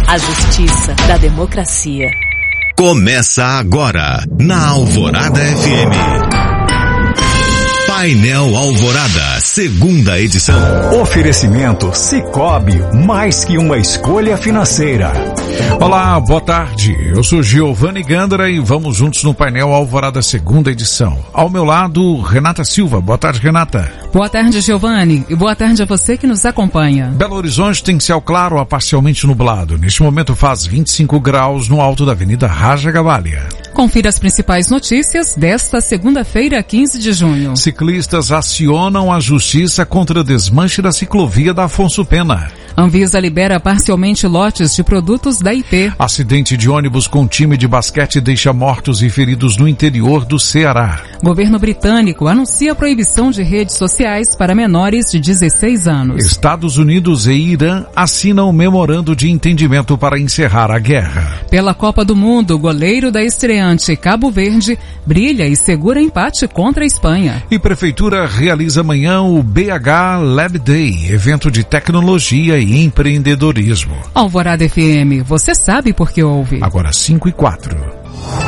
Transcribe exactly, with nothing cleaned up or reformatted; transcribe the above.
A justiça da democracia. Começa agora, na Alvorada F M. Painel Alvorada, segunda edição. Oferecimento Sicoob, mais que uma escolha financeira. Olá, boa tarde. Eu sou Giovanni Gandra e vamos juntos no Painel Alvorada, segunda edição. Ao meu lado, Renata Silva. Boa tarde, Renata. Boa tarde, Giovanni. E boa tarde a você que nos acompanha. Belo Horizonte tem céu claro a parcialmente nublado. Neste momento faz vinte e cinco graus no alto da Avenida Raja Gavalha. Confira as principais notícias desta segunda-feira, quinze de junho. Ciclistas acionam a justiça contra desmanche da ciclovia da Afonso Pena. Anvisa libera parcialmente lotes de produtos da I P. Acidente de ônibus com time de basquete deixa mortos e feridos no interior do Ceará. Governo britânico anuncia a proibição de redes sociais para menores de dezesseis anos. Estados Unidos e Irã assinam memorando de entendimento para encerrar a guerra. Pela Copa do Mundo, o goleiro da estreante Cabo Verde brilha e segura empate contra a Espanha. E Prefeitura realiza amanhã o B H Lab Day, evento de tecnologia e empreendedorismo. Alvorada F M, você sabe por que ouve. Agora cinco e quatro.